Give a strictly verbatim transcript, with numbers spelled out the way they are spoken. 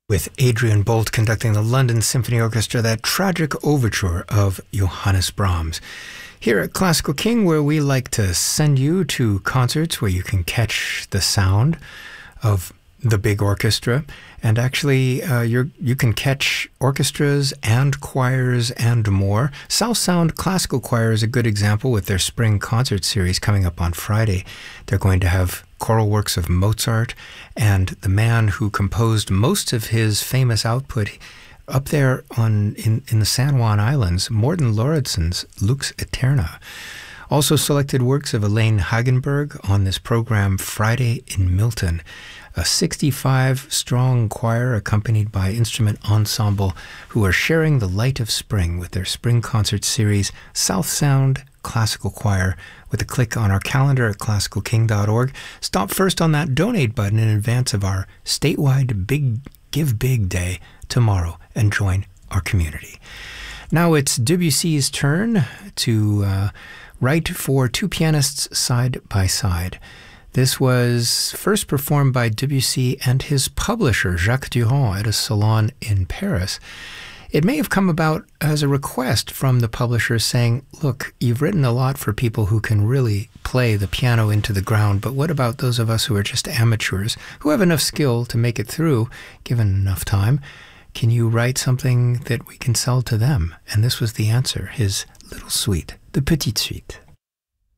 with Adrian Bolt conducting the London Symphony Orchestra, that tragic overture of Johannes Brahms. Here at Classical King, where we like to send you to concerts where you can catch the sound of the big orchestra, and actually uh, you're, you can catch orchestras and choirs and more. South Sound Classical Choir is a good example with their spring concert series coming up on Friday. They're going to have choral works of Mozart, and the man who composed most of his famous output up there on in, in the San Juan Islands, Morten Lauridsen's Lux Eterna. Also selected works of Elaine Hagenberg on this program Friday in Milton. A sixty-five strong choir accompanied by instrument ensemble who are sharing the light of spring with their spring concert series, South Sound Classical Choir, with a click on our calendar at classical king dot org. Stop first on that donate button in advance of our statewide Big Give Big Day tomorrow and join our community. Now it's Debussy's turn to uh, write for two pianists side by side. This was first performed by Debussy and his publisher, Jacques Durand, at a salon in Paris. It may have come about as a request from the publisher saying, look, you've written a lot for people who can really play the piano into the ground, but what about those of us who are just amateurs, who have enough skill to make it through, given enough time? Can you write something that we can sell to them? And this was the answer, his little suite, the Petite Suite.